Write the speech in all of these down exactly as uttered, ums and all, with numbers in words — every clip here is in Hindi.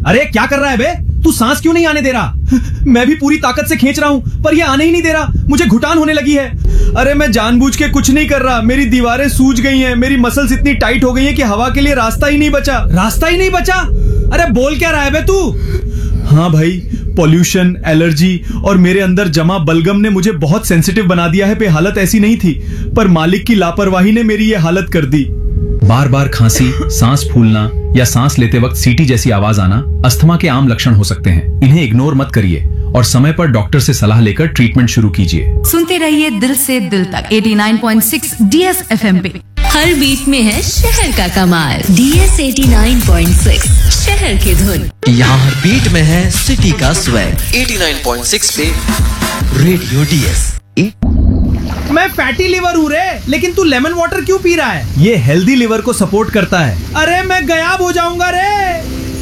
अरे क्या कर रहा है बे? तू सांस क्यों नहीं आने दे रहा? मैं भी पूरी ताकत से खींच रहा हूँ पर ये आने ही नहीं दे रहा। मुझे घुटान होने लगी है। अरे मैं जानबूझ के कुछ नहीं कर रहा। मेरी दीवारें सूज गई हैं। मेरी मसल्स इतनी टाइट हो गई हैं कि हवा के लिए रास्ता ही नहीं बचा। रास्ता ही नहीं बचा? अरे बोल क्या रहा है बे तू? हाँ भाई, पॉल्यूशन, एलर्जी और मेरे अंदर जमा बलगम ने मुझे बहुत सेंसिटिव बना दिया है। पे हालत ऐसी नहीं थी पर मालिक की लापरवाही ने मेरी ये हालत कर दी। बार बार खांसी, सांस फूलना या सांस लेते वक्त सीटी जैसी आवाज आना अस्थमा के आम लक्षण हो सकते हैं। इन्हें इग्नोर मत करिए और समय पर डॉक्टर से सलाह लेकर ट्रीटमेंट शुरू कीजिए। सुनते रहिए दिल से दिल तक नवासी पॉइंट छह डीएस एफएम पे। हर बीट में है शहर का कमाल। डीएस नवासी पॉइंट छह शहर की धुन। यहाँ हर बीट में है सिटी का स्वैग। नवासी पॉइंट छह पे रेडियो डीएस। मैं फैटी लिवर हूँ रे, लेकिन तू लेमन वाटर क्यों पी रहा है? ये हेल्दी लिवर को सपोर्ट करता है। अरे मैं गायब हो जाऊंगा रे।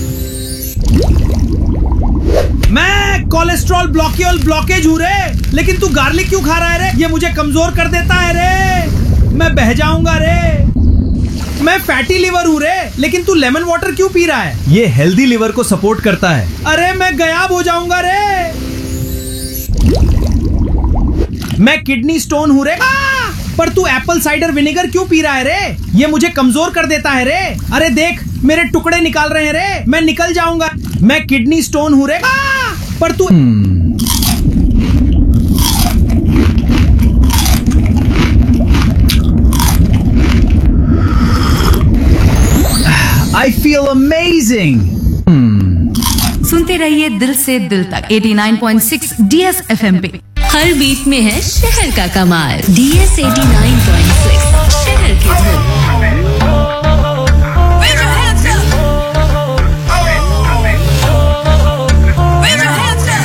मैं कोलेस्ट्रॉल ब्लॉक्यूल ब्लॉकेज हूँ रे, लेकिन तू गार्लिक क्यों खा रहा है रे? ये मुझे कमजोर कर देता है रे। मैं बह जाऊंगा रे। मैं फैटी लिवर हूँ रे, लेकिन तू लेमन वाटर क्यों पी रहा है? ये हेल्दी लिवर को सपोर्ट करता है। अरे मैं गायब हो जाऊंगा रे। मैं किडनी स्टोन हूँ रे, पर तू एप्पल साइडर विनेगर क्यों पी रहा है रे? ये मुझे कमजोर कर देता है रे। अरे देख मेरे टुकड़े निकाल रहे हैं रे। मैं निकल जाऊंगा। मैं किडनी स्टोन हूँ रे, पर तू I feel amazing. सुनते रहिए दिल से दिल तक नवासी पॉइंट छह डीएस एफएम पे। हर बीट में है शहर का कमाल। डीएस नवासी पॉइंट छह शहर की धुन।